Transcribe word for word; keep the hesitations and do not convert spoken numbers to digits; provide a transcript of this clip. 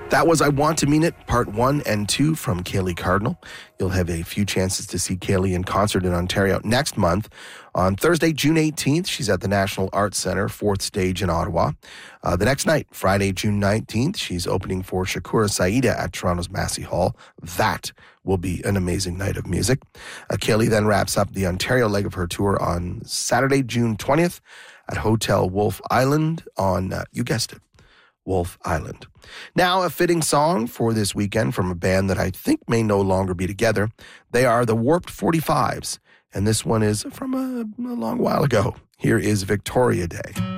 That was I Want to Mean It, Part one and two from Kaylee Cardinal. You'll have a few chances to see Kaylee in concert in Ontario next month. On Thursday, June eighteenth, she's at the National Arts Centre, fourth stage in Ottawa. Uh, the next night, Friday, June nineteenth, she's opening for Shakura Saida at Toronto's Massey Hall. That will be an amazing night of music. Uh, Kaylee then wraps up the Ontario leg of her tour on Saturday, June twentieth at Hotel Wolf Island on, uh, you guessed it, Wolf Island. Now, a fitting song for this weekend from a band that I think may no longer be together. They are the Warped forty-fives, and this one is from a, a long while ago. Here is Victoria Day.